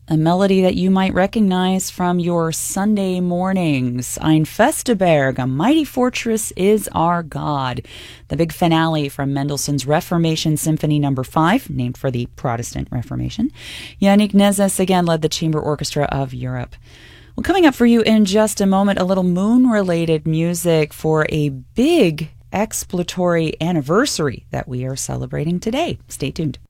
A melody that you might recognize from your Sunday mornings. Ein feste Berg, a mighty fortress is our God. The big finale from Mendelssohn's Reformation Symphony No. 5, named for the Protestant Reformation. Yannick Nezes again led the Chamber Orchestra of Europe. Well, coming up for you in just a moment, a little moon-related music for a big exploratory anniversary that we are celebrating today. Stay tuned.